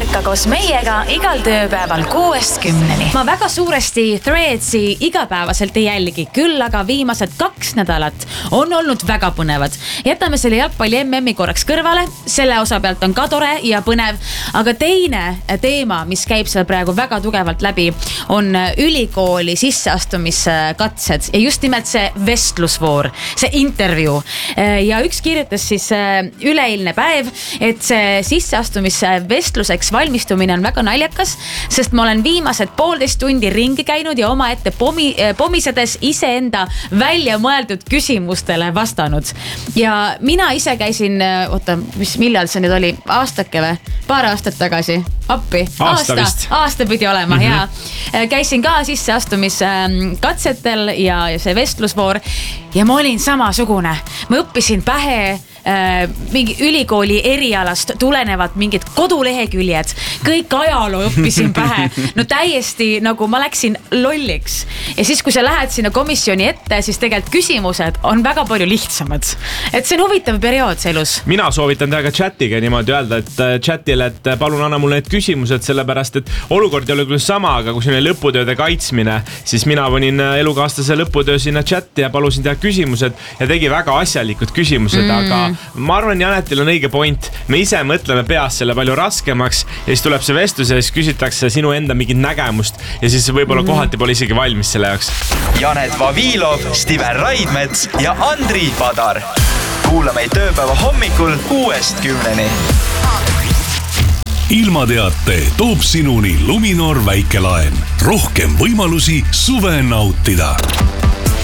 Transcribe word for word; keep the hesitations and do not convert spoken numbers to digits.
ikka koos meiega igal tööpäeval kuuest kümneni. Ma väga suuresti Threadsi igapäevaselt ei jälgi, küll aga viimased kaks nädalat on olnud väga põnevad. Jätame selle jalgpalli M M-i korraks kõrvale, selle osa pealt on ka tore ja põnev, aga teine teema, mis käib seal praegu väga tugevalt läbi, on ülikooli sisseastumiskatsed ja just nimelt see vestlusvoor, see intervjuu. Ja üks kirjutas siis üleeilne päev, et see sisseastumisvestluseks valmistumine on väga naljakas, sest ma olen viimased poolteist tundi ringi käinud ja oma ette pomi, pomisedes iseenda välja mõeldud küsimustele vastanud. Ja mina ise käisin, oota, mis, millal see nüüd oli? Aastake või? Paar aastat tagasi. Appi. Aasta, aasta, aasta pidi olema, mm-hmm. ja käisin ka sisseastumiskatsetel ja see vestlusvoor ja ma olin samasugune. Ma õppisin pähe mingi ülikooli erialast tulenevad mingid koduleheküljed, kõik ajaloo õppisin pähe, no täiesti nagu ma läksin lolliks. Ja siis, kui sa lähed sinna komisjoni ette, siis tegelikult küsimused on väga palju lihtsamad. Et see on huvitav periood see elus. Mina soovitan teha ka chatiga niimoodi öelda, et chatile, et palun anna mulle need küsimused, sellepärast, et olukord ei ole küll sama, aga kui sinna lõputööde kaitsmine, siis mina panin elukaastase lõputöö sinna chati ja palusin teha küsimused ja tegi väga asjalikud küsimused, mm. aga ma arvan, Janetil on õige point. Me ise mõtleme peas selle palju raskemaks ja siis tuleb see vestlus ja siis küsitakse sinu enda mingit nägemust ja siis võib-olla mm-hmm. kohati pole isegi valmis selle jaoks. Janet Vavilov, Stiven Raidmets ja Andri Padar. Kuula meid tööpäeva hommikul kuuest kümneni. Ilmateate toob sinuni Luminor väikelaen. Rohkem võimalusi suve nautida.